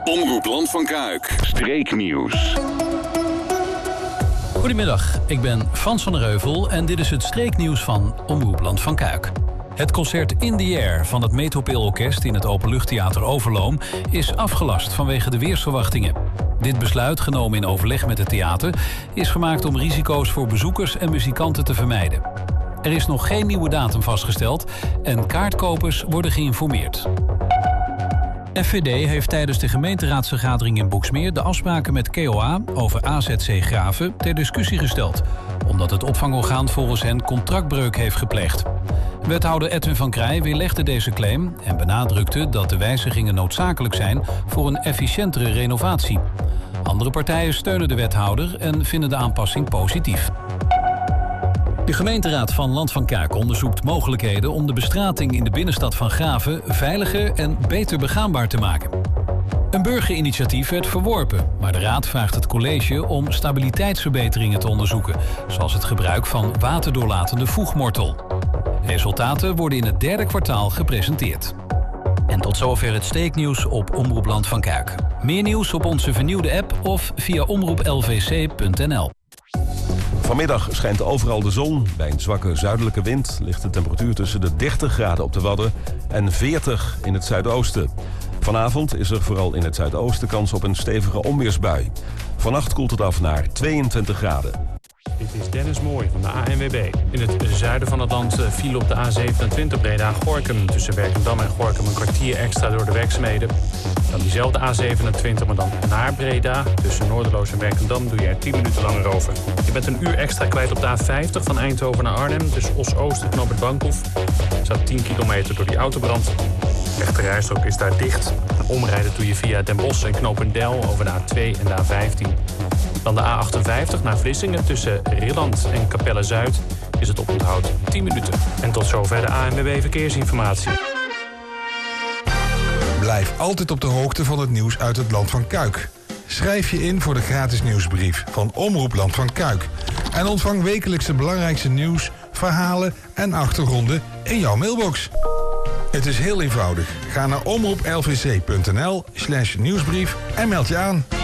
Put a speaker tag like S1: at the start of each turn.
S1: Omroep Land van Kuik. Streeknieuws.
S2: Goedemiddag, ik ben Frans van der Heuvel en dit is het streeknieuws van Omroep Land van Kuik. Het concert In the Air van het Metropeelorkest in het Openluchttheater Overloom is afgelast vanwege de weersverwachtingen. Dit besluit, genomen in overleg met het theater, is gemaakt om risico's voor bezoekers en muzikanten te vermijden. Er is nog geen nieuwe datum vastgesteld en kaartkopers worden geïnformeerd. FVD heeft tijdens de gemeenteraadsvergadering in Boeksmeer de afspraken met KOA over AZC Graven ter discussie gesteld, omdat het opvangorgaan volgens hen contractbreuk heeft gepleegd. Wethouder Edwin van Krij weerlegde deze claim en benadrukte dat de wijzigingen noodzakelijk zijn voor een efficiëntere renovatie. Andere partijen steunen de wethouder en vinden de aanpassing positief. De gemeenteraad van Land van Kuik onderzoekt mogelijkheden om de bestrating in de binnenstad van Graven veiliger en beter begaanbaar te maken. Een burgerinitiatief werd verworpen, maar de raad vraagt het college om stabiliteitsverbeteringen te onderzoeken, zoals het gebruik van waterdoorlatende voegmortel. Resultaten worden in het derde kwartaal gepresenteerd. En tot zover het steeknieuws op Omroep Land van Kuik. Meer nieuws op onze vernieuwde app of via omroeplvc.nl.
S3: Vanmiddag schijnt overal de zon. Bij een zwakke zuidelijke wind ligt de temperatuur tussen de 30 graden op de Wadden en 40 in het zuidoosten. Vanavond is er vooral in het zuidoosten kans op een stevige onweersbui. Vannacht koelt het af naar 22 graden.
S4: Dit is Dennis Mooij van de ANWB. In het zuiden van het land viel op de A27 Breda-Gorinchem. Tussen Werkendam en Gorinchem een kwartier extra door de werkzaamheden. Dan diezelfde A27, maar dan naar Breda. Tussen Noorderloos en Werkendam doe je er 10 minuten langer over. Je bent een uur extra kwijt op de A50 van Eindhoven naar Arnhem. Tussen Os-Oost en Knoopert Bankhoef. Er staat 10 kilometer door die autobrand. De rechterrijstrook is daar dicht. Omrijden doe je via Den Bosch en Knopendel over de A2 en de A15. Dan de A58 naar Vlissingen tussen Rilland en Capelle-Zuid is het oponthoud 10 minuten. En tot zover de ANWB Verkeersinformatie.
S5: Blijf altijd op de hoogte van het nieuws uit het Land van Kuik. Schrijf je in voor de gratis nieuwsbrief van Omroep Land van Kuik. En ontvang wekelijks de belangrijkste nieuws, verhalen en achtergronden in jouw mailbox. Het is heel eenvoudig. Ga naar omroeplvc.nl/nieuwsbrief en meld je aan.